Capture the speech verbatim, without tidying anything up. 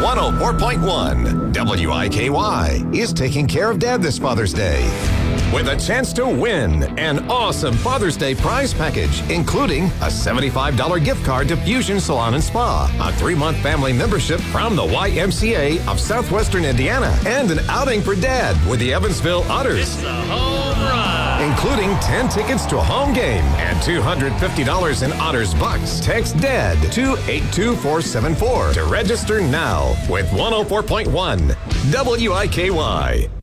one oh four point one W I K Y is taking care of Dad this Father's Day with a chance to win an awesome Father's Day prize package, including a seventy-five dollars gift card to Fusion Salon and Spa, a three-month family membership from the Y M C A of Southwestern Indiana, and an outing for Dad with the Evansville Otters. It's a home run! Including ten tickets to a home game and two hundred fifty dollars in Otters bucks. Text DAD to eight two four seven four to register now with one oh four point one W I K Y.